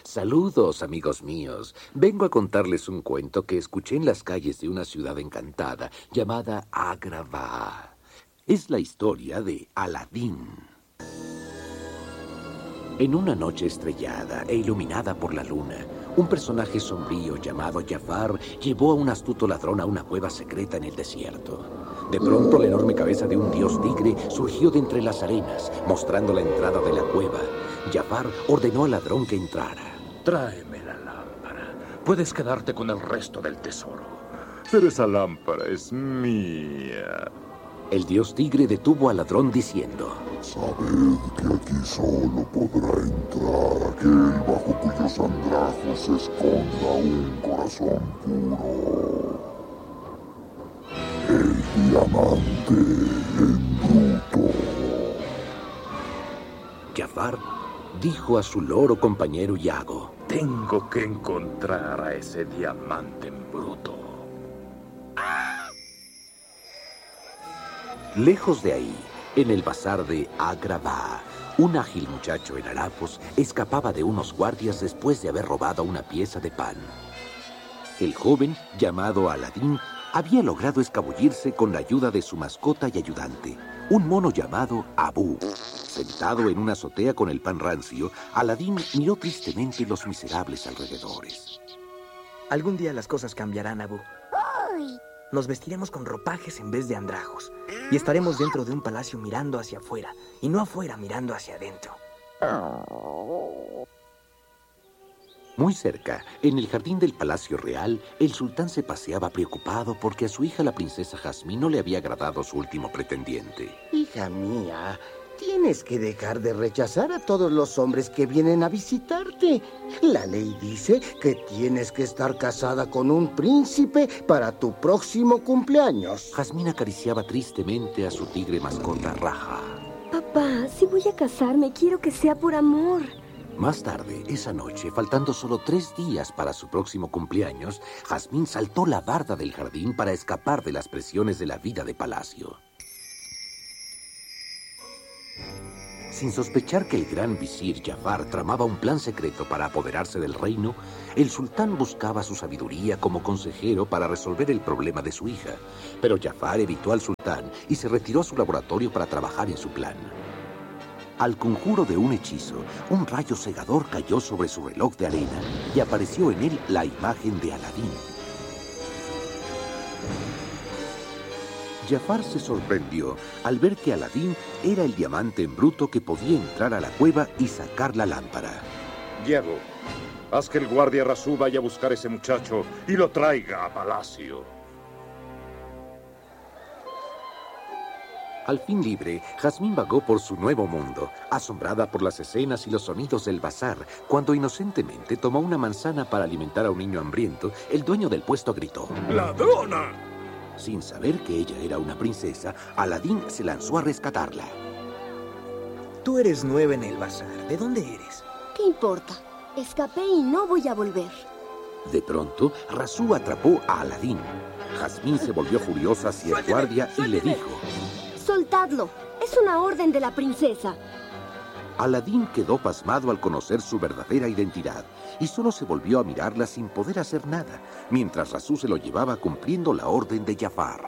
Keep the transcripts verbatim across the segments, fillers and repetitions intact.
Saludos, amigos míos. Vengo a contarles un cuento que escuché en las calles de una ciudad encantada llamada Agrabah. Es la historia de Aladín. En una noche estrellada e iluminada por la luna, un personaje sombrío llamado Jafar llevó a un astuto ladrón a una cueva secreta en el desierto. De pronto, la enorme cabeza de un dios tigre surgió de entre las arenas, mostrando la entrada de la cueva. Jafar ordenó al ladrón que entrara. Tráeme la lámpara. Puedes quedarte con el resto del tesoro. Pero esa lámpara es mía. El dios tigre detuvo al ladrón diciendo: Sabed que aquí solo podrá entrar aquel bajo cuyos andrajos se esconda un corazón puro. El diamante en bruto. Jafar dijo a su loro compañero Yago: Tengo que encontrar a ese diamante en bruto. Lejos de ahí, en el bazar de Agrabah, un ágil muchacho en harapos escapaba de unos guardias después de haber robado una pieza de pan. El joven, llamado Aladín, había logrado escabullirse con la ayuda de su mascota y ayudante, un mono llamado Abu. Sentado en una azotea con el pan rancio, Aladín miró tristemente los miserables alrededores. Algún día las cosas cambiarán, Abu. Nos vestiremos con ropajes en vez de andrajos. Y estaremos dentro de un palacio mirando hacia afuera, y no afuera mirando hacia adentro. Muy cerca, en el jardín del Palacio Real, el sultán se paseaba preocupado porque a su hija, la princesa Jazmín, no le había agradado su último pretendiente. Hija mía, tienes que dejar de rechazar a todos los hombres que vienen a visitarte. La ley dice que tienes que estar casada con un príncipe para tu próximo cumpleaños. Jazmín acariciaba tristemente a su tigre mascota, Raja. Papá, si voy a casarme, quiero que sea por amor. Más tarde, esa noche, faltando solo tres días para su próximo cumpleaños, Jazmín saltó la barda del jardín para escapar de las presiones de la vida de palacio. Sin sospechar que el gran visir Jafar tramaba un plan secreto para apoderarse del reino, el sultán buscaba su sabiduría como consejero para resolver el problema de su hija. Pero Jafar evitó al sultán y se retiró a su laboratorio para trabajar en su plan. Al conjuro de un hechizo, un rayo cegador cayó sobre su reloj de arena y apareció en él la imagen de Aladín. Jafar se sorprendió al ver que Aladín era el diamante en bruto que podía entrar a la cueva y sacar la lámpara. Yago, haz que el guardia Rasú vaya a buscar a ese muchacho y lo traiga a palacio. Al fin libre, Jazmín vagó por su nuevo mundo, asombrada por las escenas y los sonidos del bazar. Cuando inocentemente tomó una manzana para alimentar a un niño hambriento, el dueño del puesto gritó: ¡Ladrona! Sin saber que ella era una princesa, Aladín se lanzó a rescatarla. Tú eres nueva en el bazar. ¿De dónde eres? ¿Qué importa? Escapé y no voy a volver. De pronto, Rasú atrapó a Aladín. Jazmín se volvió furiosa hacia el guardia y le dijo: ¡Soltadlo! Es una orden de la princesa. Aladín quedó pasmado al conocer su verdadera identidad y solo se volvió a mirarla sin poder hacer nada, mientras Rasú se lo llevaba cumpliendo la orden de Jafar.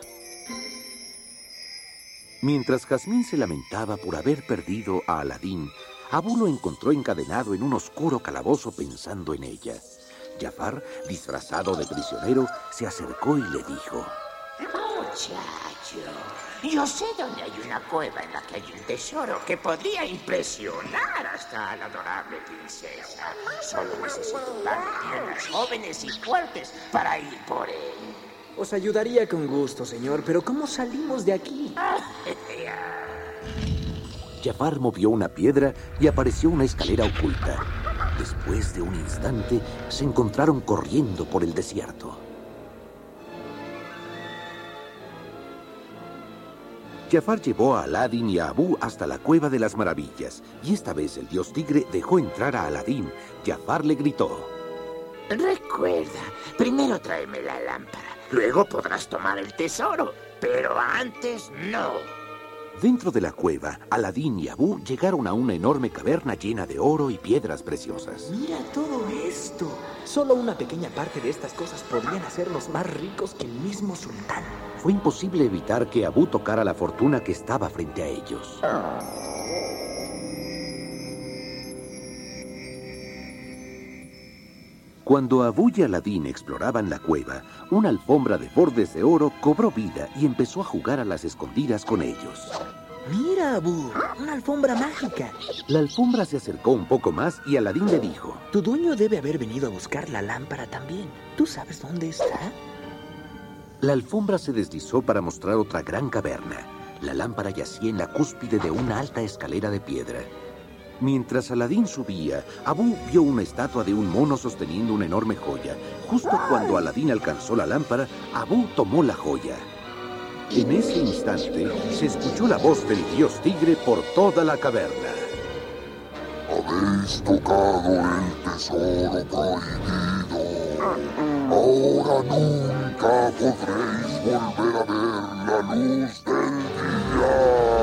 Mientras Jazmín se lamentaba por haber perdido a Aladín, Abu lo encontró encadenado en un oscuro calabozo pensando en ella. Jafar, disfrazado de prisionero, se acercó y le dijo: Muchacho, yo sé dónde hay una cueva en la que hay un tesoro que podría impresionar hasta a la adorable princesa. Solo necesito un par de piernas jóvenes y fuertes para ir por él. Os ayudaría con gusto, señor, pero ¿cómo salimos de aquí? Jafar movió una piedra y apareció una escalera oculta. Después de un instante, se encontraron corriendo por el desierto. Jafar llevó a Aladín y a Abu hasta la Cueva de las Maravillas, y esta vez el dios tigre dejó entrar a Aladín. Jafar le gritó: Recuerda, primero tráeme la lámpara, luego podrás tomar el tesoro, pero antes no. Dentro de la cueva, Aladín y Abú llegaron a una enorme caverna llena de oro y piedras preciosas. Mira todo esto. Solo una pequeña parte de estas cosas podrían hacernos más ricos que el mismo sultán. Fue imposible evitar que Abú tocara la fortuna que estaba frente a ellos. Cuando Abú y Aladín exploraban la cueva, una alfombra de bordes de oro cobró vida y empezó a jugar a las escondidas con ellos. Mira, Abú, una alfombra mágica. La alfombra se acercó un poco más y Aladín le dijo: Tu dueño debe haber venido a buscar la lámpara también. ¿Tú sabes dónde está? La alfombra se deslizó para mostrar otra gran caverna. La lámpara yacía en la cúspide de una alta escalera de piedra. Mientras Aladín subía, Abú vio una estatua de un mono sosteniendo una enorme joya. Justo cuando Aladín alcanzó la lámpara, Abú tomó la joya. En ese instante, se escuchó la voz del dios tigre por toda la caverna. Habéis tocado el tesoro prohibido. Ahora nunca podréis volver a ver la luz del día.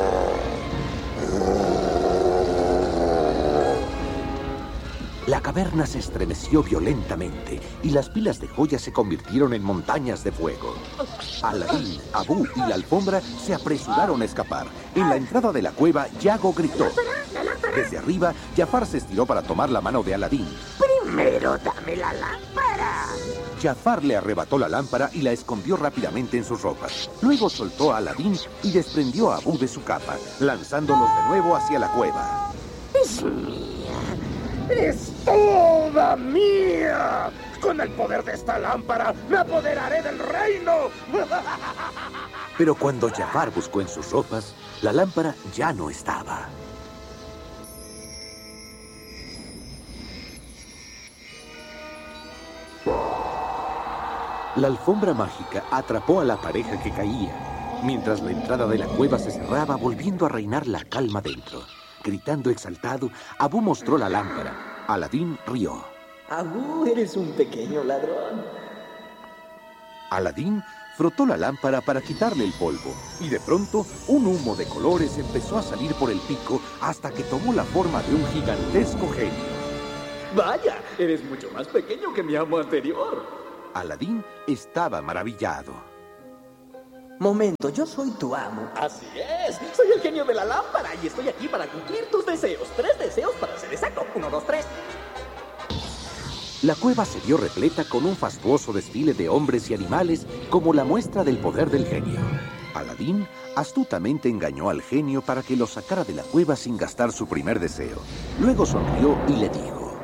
La caverna se estremeció violentamente y las pilas de joyas se convirtieron en montañas de fuego. Aladín, Abú y la alfombra se apresuraron a escapar. En la entrada de la cueva, Yago gritó. Desde arriba, Jafar se estiró para tomar la mano de Aladín. Primero dame la lámpara. Jafar le arrebató la lámpara y la escondió rápidamente en sus ropas. Luego soltó a Aladín y desprendió a Abú de su capa, lanzándolos de nuevo hacia la cueva. Es mía. ¡Es toda mía! Con el poder de esta lámpara, me apoderaré del reino. Pero cuando Jafar buscó en sus ropas, la lámpara ya no estaba. La alfombra mágica atrapó a la pareja que caía, mientras la entrada de la cueva se cerraba, volviendo a reinar la calma dentro. Gritando exaltado, Abú mostró la lámpara. Aladín rió. Abú, eres un pequeño ladrón. Aladín frotó la lámpara para quitarle el polvo, y de pronto un humo de colores empezó a salir por el pico hasta que tomó la forma de un gigantesco genio. Vaya, eres mucho más pequeño que mi amo anterior. Aladín estaba maravillado. Momento, yo soy tu amo. Así es, soy el genio de la lámpara y estoy aquí para cumplir tus deseos. Tres deseos para ser exacto. Uno, dos, tres. La cueva se vio repleta con un fastuoso desfile de hombres y animales como la muestra del poder del genio. Aladín astutamente engañó al genio para que lo sacara de la cueva sin gastar su primer deseo. Luego sonrió y le dijo: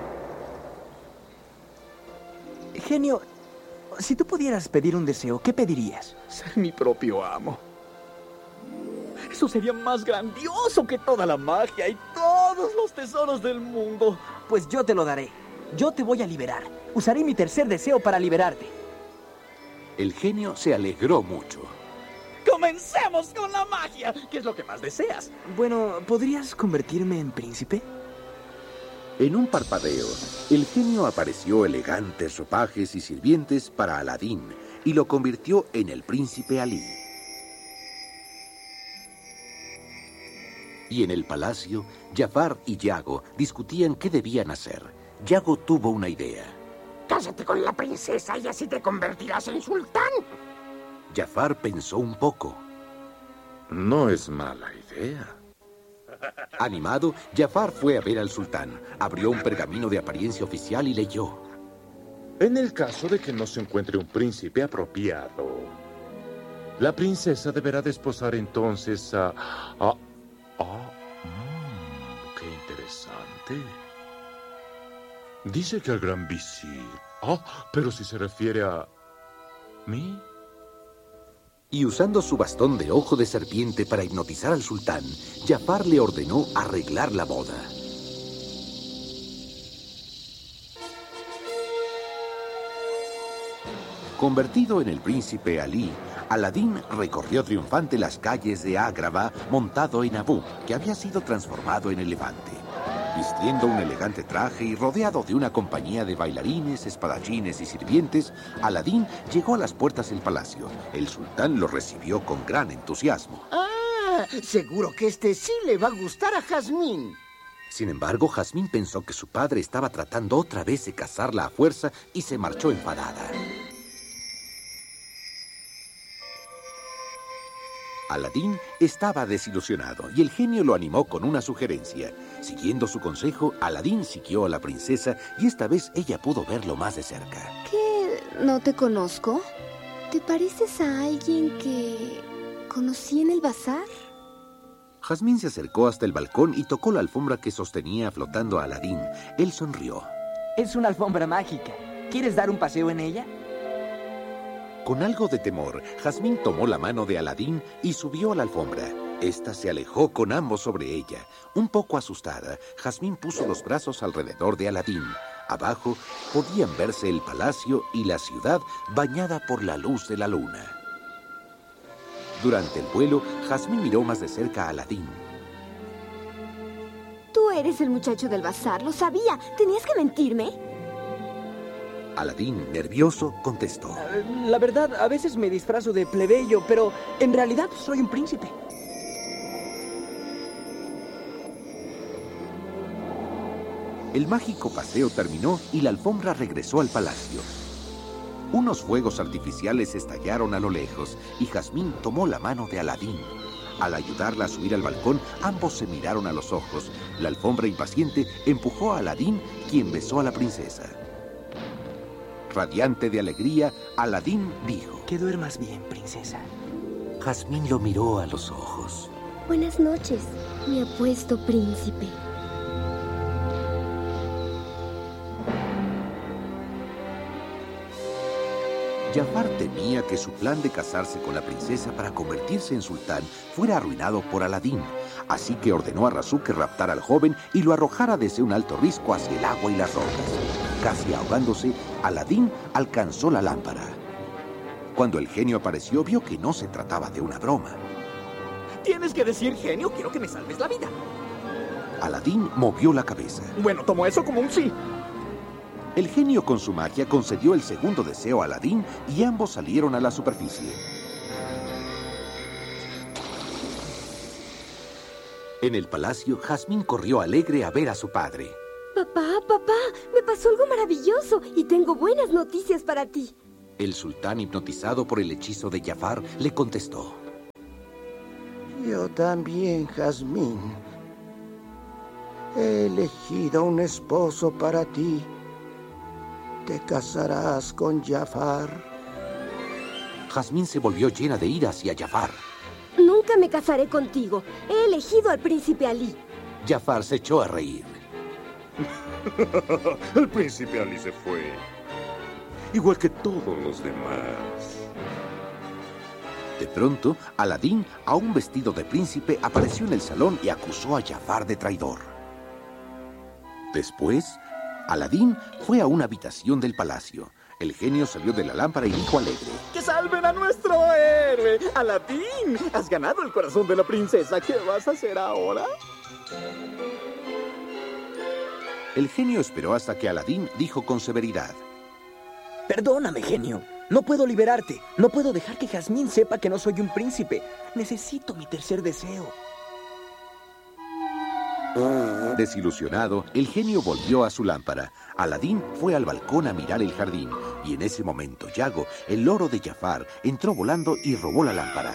Genio, si tú pudieras pedir un deseo, ¿qué pedirías? Ser mi propio amo. Eso sería más grandioso que toda la magia y todos los tesoros del mundo. Pues yo te lo daré. Yo te voy a liberar. Usaré mi tercer deseo para liberarte. El genio se alegró mucho. ¡Comencemos con la magia! ¿Qué es lo que más deseas? Bueno, ¿podrías convertirme en príncipe? En un parpadeo, el genio apareció elegantes ropajes y sirvientes para Aladín y lo convirtió en el príncipe Alí. Y en el palacio, Jafar y Yago discutían qué debían hacer. Yago tuvo una idea. Cásate con la princesa y así te convertirás en sultán. Jafar pensó un poco. No es mala idea. Animado, Jafar fue a ver al sultán. Abrió un pergamino de apariencia oficial y leyó. En el caso de que no se encuentre un príncipe apropiado, la princesa deberá desposar entonces a... a, a mmm, ¡qué interesante! Dice que al gran visir... Ah, pero si se refiere a... ¿mí? Y usando su bastón de ojo de serpiente para hipnotizar al sultán, Jafar le ordenó arreglar la boda. Convertido en el príncipe Alí, Aladín recorrió triunfante las calles de Agrabah montado en Abú, que había sido transformado en elefante. Vistiendo un elegante traje y rodeado de una compañía de bailarines, espadachines y sirvientes, Aladín llegó a las puertas del palacio. El sultán lo recibió con gran entusiasmo. ¡Ah! Seguro que este sí le va a gustar a Jazmín. Sin embargo, Jazmín pensó que su padre estaba tratando otra vez de casarla a fuerza y se marchó enfadada. Aladín estaba desilusionado y el genio lo animó con una sugerencia. Siguiendo su consejo, Aladín siguió a la princesa y esta vez ella pudo verlo más de cerca. ¿Qué? ¿No te conozco? ¿Te pareces a alguien que conocí en el bazar? Jazmín se acercó hasta el balcón y tocó la alfombra que sostenía flotando a Aladín. Él sonrió. Es una alfombra mágica. ¿Quieres dar un paseo en ella? Con algo de temor, Jazmín tomó la mano de Aladín y subió a la alfombra. Esta se alejó con ambos sobre ella. Un poco asustada, Jazmín puso los brazos alrededor de Aladín. Abajo podían verse el palacio y la ciudad bañada por la luz de la luna. Durante el vuelo, Jazmín miró más de cerca a Aladín. Tú eres el muchacho del bazar, lo sabía. ¿Tenías que mentirme? Aladín, nervioso, contestó. La verdad, a veces me disfrazo de plebeyo, pero en realidad soy un príncipe. El mágico paseo terminó y la alfombra regresó al palacio. Unos fuegos artificiales estallaron a lo lejos y Jazmín tomó la mano de Aladín. Al ayudarla a subir al balcón, ambos se miraron a los ojos. La alfombra impaciente empujó a Aladín, quien besó a la princesa. Radiante de alegría, Aladín dijo: Que duermas bien, princesa. Jazmín lo miró a los ojos. Buenas noches, mi apuesto príncipe. Jafar temía que su plan de casarse con la princesa para convertirse en sultán fuera arruinado por Aladín, así que ordenó a Razú que raptara al joven y lo arrojara desde un alto risco hacia el agua y las rocas. Casi ahogándose, Aladín alcanzó la lámpara. Cuando el genio apareció, vio que no se trataba de una broma. Tienes que decir, genio, quiero que me salves la vida. Aladín movió la cabeza. Bueno, tomo eso como un sí. El genio con su magia concedió el segundo deseo a Aladín y ambos salieron a la superficie. En el palacio, Jazmín corrió alegre a ver a su padre. Papá, papá, me pasó algo maravilloso y tengo buenas noticias para ti. El sultán, hipnotizado por el hechizo de Jafar, le contestó. Yo también, Jazmín. He elegido un esposo para ti. Te casarás con Jafar. Jazmín se volvió llena de ira hacia Jafar. Nunca me casaré contigo. He elegido al príncipe Alí. Jafar se echó a reír. El príncipe Alí se fue, igual que todos los demás. De pronto, Aladín, aún vestido de príncipe, apareció en el salón y acusó a Jafar de traidor. Después, Aladín fue a una habitación del palacio. El genio salió de la lámpara y dijo alegre: ¡Que salven a nuestro héroe! ¡Aladín! Has ganado el corazón de la princesa. ¿Qué vas a hacer ahora? El genio esperó hasta que Aladín dijo con severidad: Perdóname, genio. No puedo liberarte. No puedo dejar que Jazmín sepa que no soy un príncipe. Necesito mi tercer deseo. Desilusionado, el genio volvió a su lámpara. Aladín fue al balcón a mirar el jardín, y en ese momento Yago, el loro de Jafar, entró volando y robó la lámpara.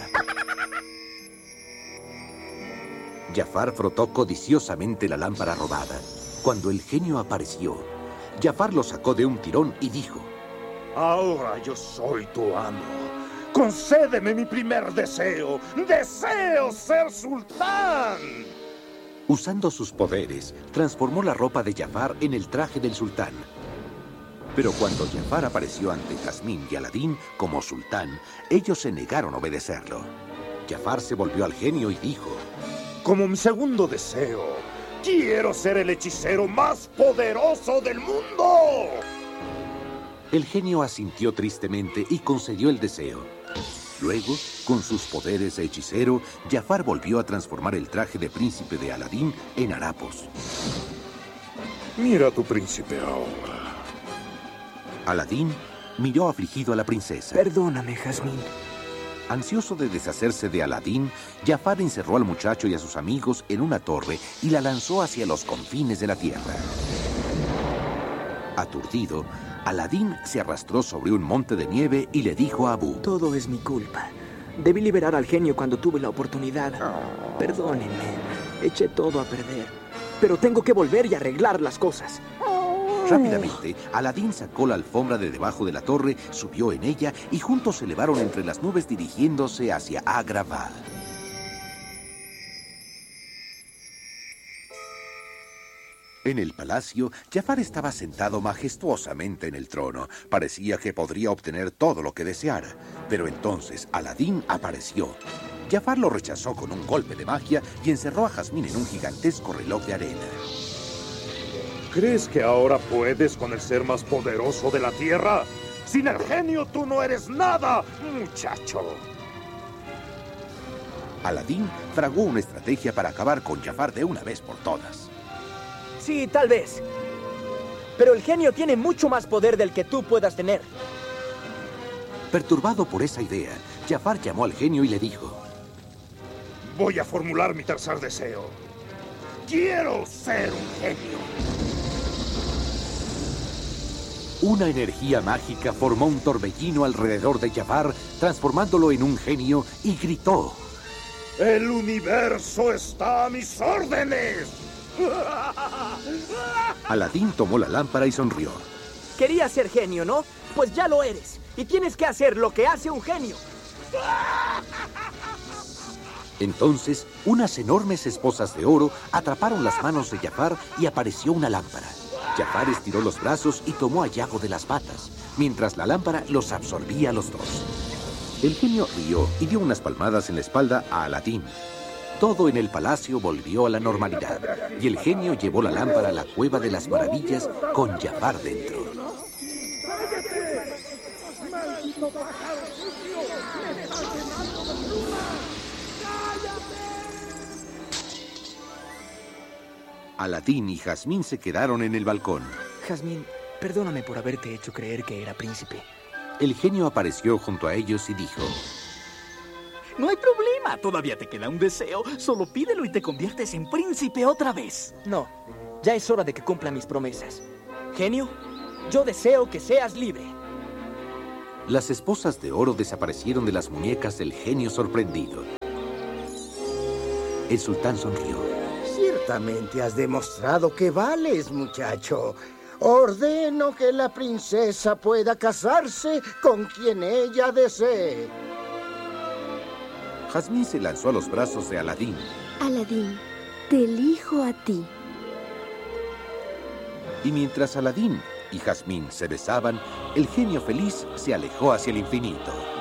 Jafar frotó codiciosamente la lámpara robada. Cuando el genio apareció, Jafar lo sacó de un tirón y dijo: Ahora yo soy tu amo. Concédeme mi primer deseo. ¡Deseo ser sultán! Usando sus poderes, transformó la ropa de Jafar en el traje del sultán. Pero cuando Jafar apareció ante Jazmín y Aladín como sultán, ellos se negaron a obedecerlo. Jafar se volvió al genio y dijo: Como mi segundo deseo, quiero ser el hechicero más poderoso del mundo. El genio asintió tristemente y concedió el deseo. Luego, con sus poderes de hechicero, Jafar volvió a transformar el traje de príncipe de Aladín en harapos. Mira a tu príncipe ahora. Aladín miró afligido a la princesa. Perdóname, Jazmín. Ansioso de deshacerse de Aladín, Jafar encerró al muchacho y a sus amigos en una torre y la lanzó hacia los confines de la tierra. Aturdido, Aladín se arrastró sobre un monte de nieve y le dijo a Abu: Todo es mi culpa. Debí liberar al genio cuando tuve la oportunidad. Perdónenme, eché todo a perder. Pero tengo que volver y arreglar las cosas. Rápidamente, Aladín sacó la alfombra de debajo de la torre, subió en ella y juntos se elevaron entre las nubes dirigiéndose hacia Agrabah. En el palacio, Jafar estaba sentado majestuosamente en el trono. Parecía que podría obtener todo lo que deseara. Pero entonces Aladín apareció. Jafar lo rechazó con un golpe de magia y encerró a Jazmín en un gigantesco reloj de arena. ¿Crees que ahora puedes con el ser más poderoso de la tierra? Sin el genio tú no eres nada, muchacho. Aladín fraguó una estrategia para acabar con Jafar de una vez por todas. Sí, tal vez. Pero el genio tiene mucho más poder del que tú puedas tener. Perturbado por esa idea, Jafar llamó al genio y le dijo: Voy a formular mi tercer deseo. ¡Quiero ser un genio! Una energía mágica formó un torbellino alrededor de Jafar, transformándolo en un genio, y gritó: ¡El universo está a mis órdenes! Aladín tomó la lámpara y sonrió. Querías ser genio, ¿no? Pues ya lo eres. Y tienes que hacer lo que hace un genio. Entonces, unas enormes esposas de oro atraparon las manos de Jafar y apareció una lámpara. Jafar estiró los brazos y tomó a Yago de las patas, mientras la lámpara los absorbía a los dos. El genio rió y dio unas palmadas en la espalda a Aladín. Todo en el palacio volvió a la normalidad, y el genio llevó la lámpara a la cueva de las maravillas con Jafar dentro. Aladín y Jazmín se quedaron en el balcón. Jazmín, perdóname por haberte hecho creer que era príncipe. El genio apareció junto a ellos y dijo: No hay problema, todavía te queda un deseo. Solo pídelo y te conviertes en príncipe otra vez. No, ya es hora de que cumpla mis promesas. Genio, yo deseo que seas libre. Las esposas de oro desaparecieron de las muñecas del genio sorprendido. El sultán sonrió. Ciertamente has demostrado que vales, muchacho. Ordeno que la princesa pueda casarse con quien ella desee. Jazmín se lanzó a los brazos de Aladín. Aladín, te elijo a ti. Y mientras Aladín y Jazmín se besaban, el genio feliz se alejó hacia el infinito.